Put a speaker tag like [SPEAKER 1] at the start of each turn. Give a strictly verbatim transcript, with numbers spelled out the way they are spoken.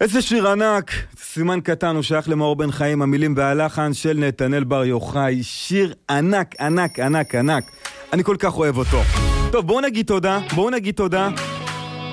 [SPEAKER 1] איזה שיר ענק, סימן קטן, הוא שייך למאור בן חיים, המילים והלחן של נתנאל בר יוחאי, שיר ענק, ענק, ענק, ענק. אני כל כך אוהב אותו. טוב, בואו נגיד תודה, בואו נגיד תודה